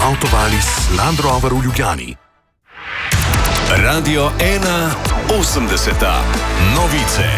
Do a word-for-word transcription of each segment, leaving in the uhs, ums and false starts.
Autovalis Land Rover v Ljubljani. Radio ena osemdeseta. Novice.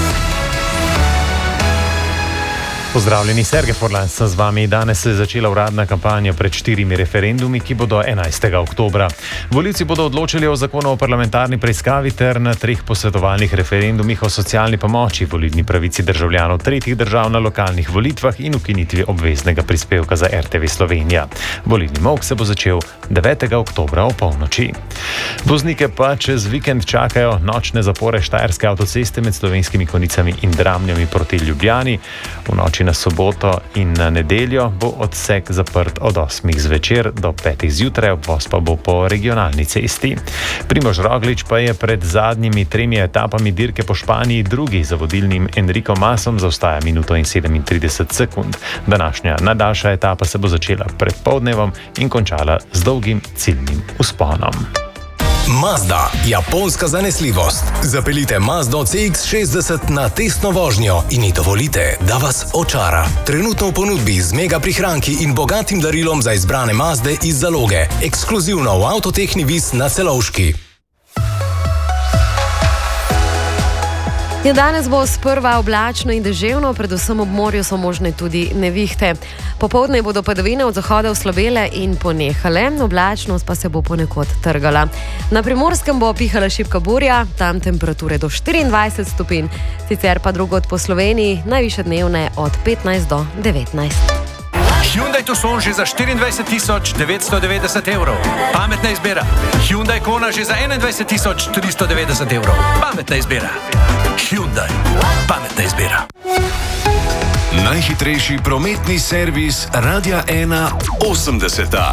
Pozdravljeni, Sergej Forlan sem z vami. Danes se je začela uradna kampanja pred štirimi referendumi, ki bodo enajstega oktobra. Volivci bodo odločili o zakonu o parlamentarni preiskavi ter na treh posvetovalnih referendumih o socialni pomoči, volilni pravici državljanov tretjih držav na lokalnih volitvah in ukinitvi obveznega prispevka za R T V Slovenija. Volilni molk se bo začel devetega oktobra o polnoči. Voznike pa čez vikend čakajo nočne zapore Štajerske avtoceste med Slovenskimi Konjicami in Dramljami proti Ljubljani. V noči na soboto in na nedeljo bo odsek zaprt od osmih zvečer do petih zjutraj, obvoz pa bo po regionalni cesti. Primož Roglič pa je pred zadnjimi tremi etapami dirke po Španiji drugi, za vodilnim Enrico Masom zaostaja minuto in sedemintrideset sekund. Današnja najdaljša etapa se bo začela pred poldnevom in končala z dolgim ciljnim vzponom. Mazda, japonska zanesljivost. Zapeljite Mazdo C X šestdeset na testno vožnjo in ji dovolite, da vas očara. Trenutno v ponudbi z mega prihranki in bogatim darilom za izbrane Mazde iz zaloge. Ekskluzivno v Avtotehni Vis na Celovški. Ja, danes bo sprva oblačno in deževno, predvsem ob morju so možne tudi nevihte. Popoldne bodo padavine od zahoda oslabele in ponehale, oblačnost pa se bo ponekod trgala. Na Primorskem bo pihala šibka burja, tam temperature do štiriindvajset stopinj, sicer pa drugod po Sloveniji najvišje dnevne od petnajst do devetnajst. Hyundai Tucson že za štiriindvajset tisoč devetsto devetdeset evrov. Pametna izbira. Hyundai Kona že za enaindvajset tisoč tristo devetdeset evrov. Pametna izbira. Hyundai. Pametna izbira. Najhitrejši prometni servis Radia ena osemdeseta.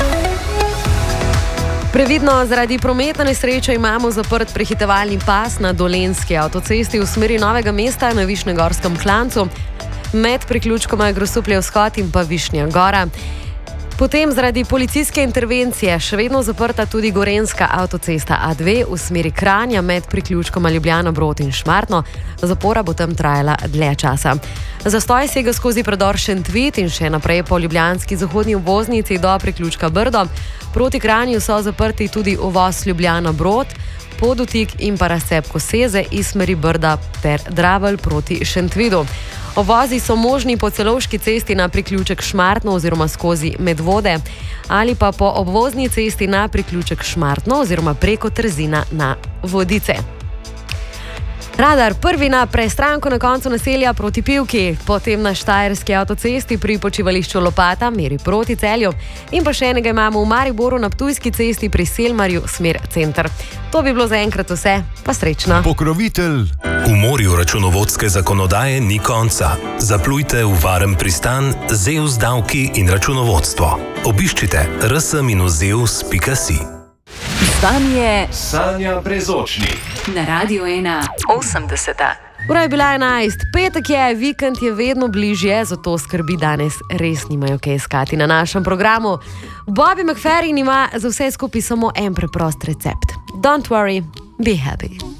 Previdno, zaradi prometne nesreče imamo zaprt prehitevalni pas na Dolenjski avtocesti v smeri Novega mesta na Višnjegorskem klancu, med priključkoma Grosuplje vzhod in pa Višnja gora. Potem zaradi policijske intervencije še vedno zaprta tudi Gorenjska avtocesta A dve v smeri Kranja med priključkoma Ljubljana Brod in Šmartno. Zapora bo tam trajala dlje časa. Zastoj sega skozi predor Šentvid in še naprej po ljubljanski zahodni obvoznici do priključka Brdo. Proti Kranju so zaprti tudi uvoz Ljubljana Brod, Podutik in pa razcep Koseze iz smeri Brda ter Dravelj proti Šentvidu. Ovozi so možni po Celovški cesti na priključek Šmartno oziroma skozi Medvode ali pa po obvozni cesti na priključek Šmartno oziroma preko Trzina na Vodice. Radar prvi na prestranko na koncu naselja proti Pivki, potem na Štajerski avtocesti pri počivališču Lopata meri proti Celju in pa še enega imamo v Mariboru na Ptujski cesti pri Selmarju smer center. To bi bilo zaenkrat vse, pa srečno. Pokrovitelj. V morju računovodske zakonodaje ni konca. Zaplujte v varen pristan Zeus davki in računovodstvo. Obiščite r s minus zeus pika si. Z vami je Sanja Brezočnik. na Radio ena osemdeseta. Ura je bila enajst, petek je, vikend je vedno bližje, zato skrbi danes res nimajo kaj iskati na našem programu. Bobby McFerrin ima za vse skupaj samo en preprost recept. Don't worry, be happy.